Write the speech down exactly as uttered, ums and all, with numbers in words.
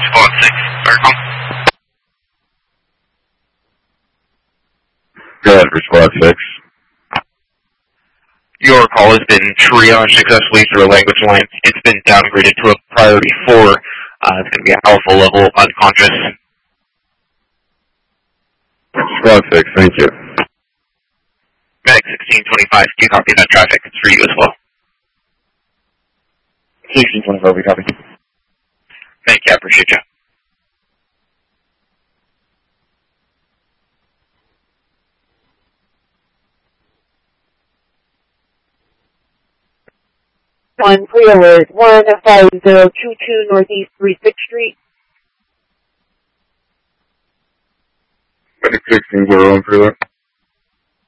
Squad six, Aircom. Go ahead for Squad six. Your call has been triaged successfully through a language line. It's been downgraded to a priority four. Uh, it's going to be an alpha level unconscious. Squad six, thank you. Medic sixteen twenty-five, do you copy that traffic? It's for you as well. sixteen twenty-five, we copy. Thank you, I appreciate you. One pre-alert, one five zero two two Northeast thirty-sixth Street. Medic sixteen zero one pre-alert.